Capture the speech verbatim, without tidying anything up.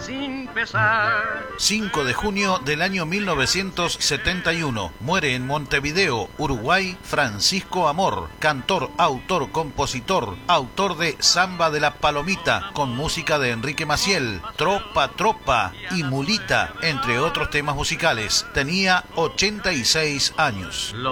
sin pesar. cinco de junio del año mil novecientos setenta y uno. Muere en Montevideo, Uruguay, Francisco Amor, cantor, autor, compositor, autor de Samba de la Palomita, con música de Enrique Maciel, Tropa Tropa y Mulita, entre otros temas musicales. Tenía ochenta y seis años.